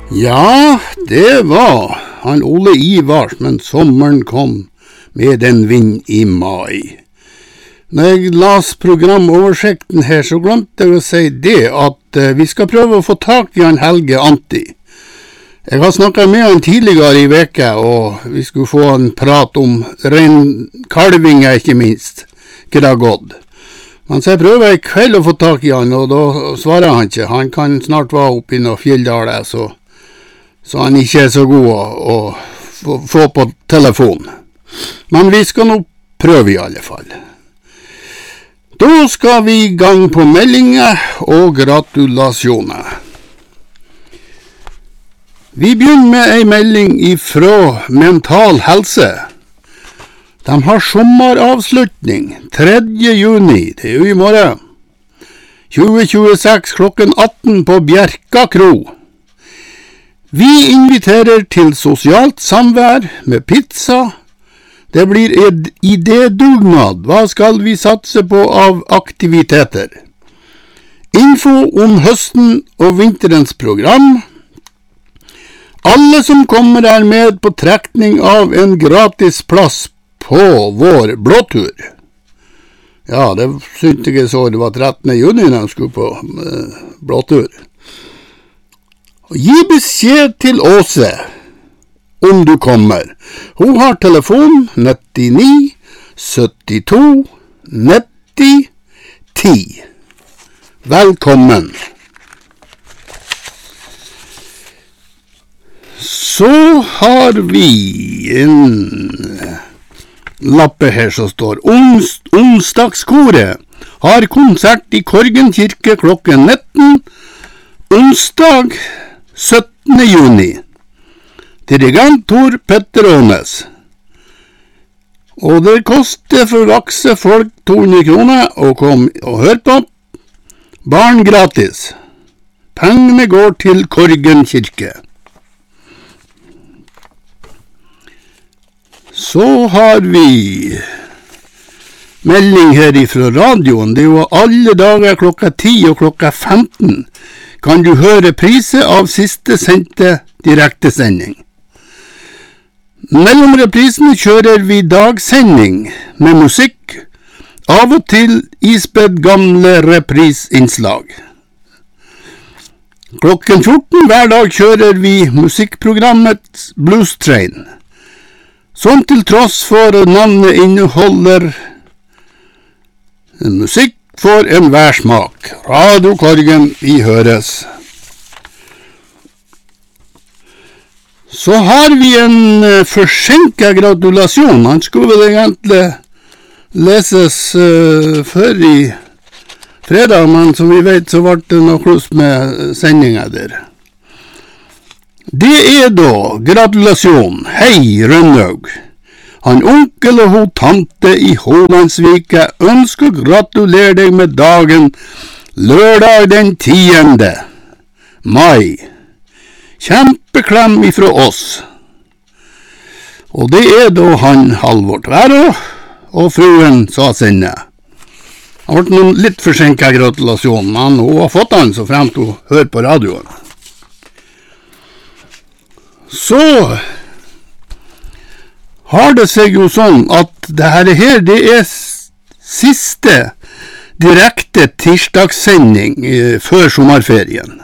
Ja, det var han Ole Ivars, men sommeren kom med en vind i mai. Når jeg las programoversikten her, så glemte jeg å si det at vi skal prøve å få tak i han Helge Anti. Jeg har snakket med han tidligere i veka, og vi skulle få en prat om ren kalvinger, ikke minst, hva det har gått. Men så jeg prøver i kveld å få tak i han, og da svarer han ikke. Han kan snart være oppe i noen fjelldaler, så han ikke er så god å få på telefon. Men vi skal nå prøve i alle fall. Da skal vi i gang på meldinger og gratulasjoner. Vi begynner med en melding fra Mental Helse. De har sommeravslutning 3. juni, det er jo i morgen. 2026 klokken 18 på Bjerka Kro. Vi inviterer til sosialt samvær med pizza. Det blir idédugnad. Hva skal vi satse på av aktiviteter? Info om høsten og vinterens program. Alle som kommer er med på trekning av en gratis plass på vår blåtur. Ja, det syntes jeg så det var 13. juni når de skulle på blåtur. Gi beskjed til Åse om du kommer. Hun har telefon 99 72 90 10. Velkommen. Så har vi en lappe her som står onsdagskoret har konsert i Korgen kirke klokken 19 onsdag 17. juni. Dirigent Tor Petter Ånes. Og det koster for voksne folk 200 kroner å komme og høre på. Barn gratis. Pengene går til Korgen kirke. Så har vi melding her fra radioen. Det er jo alle dager klokka 10 og klokka 15 kan du høre prise av siste sendte direktesending. Mellom reprisene kjører vi dagsending med musikk, av og til ispedd gamle reprisinnslag. Klokken 14 hver dag kjører vi musikkprogrammet Blues Train, som til tross for navnet inneholder musikk for enhver smak. Radio Korgen, vi høres. Så har vi en forsinket gratulasjon. Han skulle vel egentlig leses før i fredag, men som vi vet så ble det noe kluss med sendingen der. Det er da gratulasjon. Hei, Rønnaug. Han onkel og hun tante i Hålandsvika ønsker å gratulere deg med dagen lørdag den 10. mai. Kjempeklem ifra oss. Og det er da han Halvor Tverå og fruen sa sinne. Det har vært noen litt forsinket gratulasjon, men hun har fått han så fremt hun hører på radioen. Så har det seg jo sånn at det her det er siste direkte tirsdagssending før sommerferien.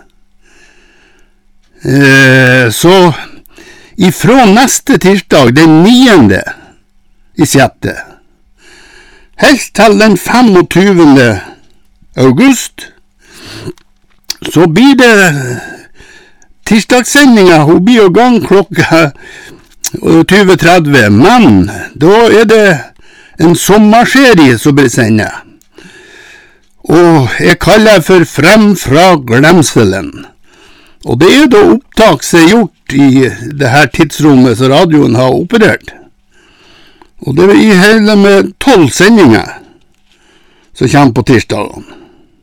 Så ifra neste tirsdag, den 9. i 6. helt til den 25. august, så blir det tirsdagssendinga, hun blir i gang klokka 20:30, men da er det en sommerserie som blir sendet. Og jeg kaller det for Frem fra glemselen. Og det er da opptak som er gjort i det her tidsrommet som radioen har operert. Og det er i hele med 12 sendinger som kommer på tirsdagen.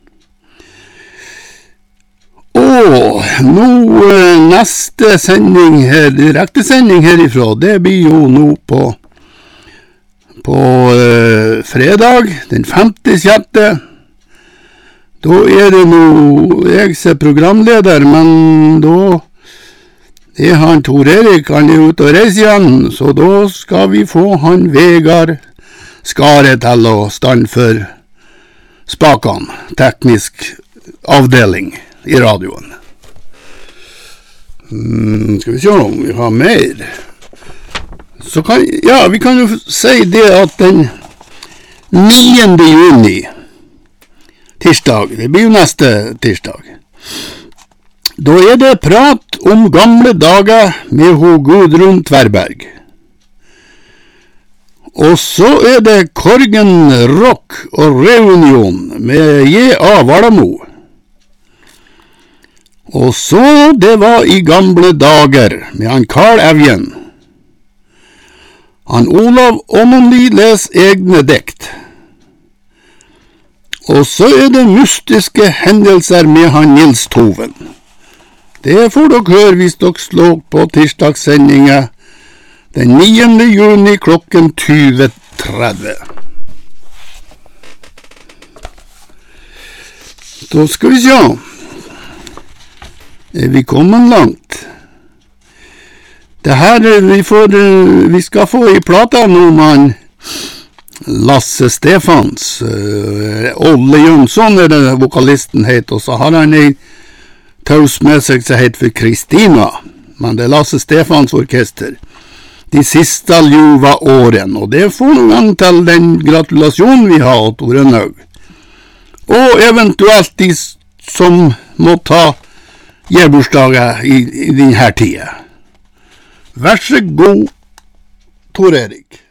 Og nå neste sending her, direktesending herifra, det blir jo nå på fredag, den 5.6. Da er det nå jeg som er programleder, men da Det han Tor Erik, han ute og reiser igjen, så da skal vi få han Vegard Skare til å stand for spakene, teknisk avdeling i radioen. Skal vi se om vi har mer. Så vi kan jo si det at den 9. juni, tirsdag, det blir jo neste tirsdag, da det prat om gamle dager med Gudrun Tverberg. Og så det Korgen Rock og Reunion med J.A. Valamo. Og så det var i gamle dager med han Karl Evjen. Han Olav Åmondli les egne dikt. Og så det mystiske hendelser med han Nils Toven. Det får dere høre hvis dere slår på tirsdagssendinga den 9. juni klokken 20:30. Da skal vi se. Vi kommet langt. Det her vi skal få i plata nå med Lasse Stefans. Olle Jønsson det vokalisten het, og så har han en taus med seg som heter for Kristina, men det Lasse Stefans orkester. De siste ljuva åren, og det får noen gang til den gratulasjonen vi har til Rønnaug. Og eventuelt de som må ta gebursdager i denne tida. Vær så god, Tor Erik.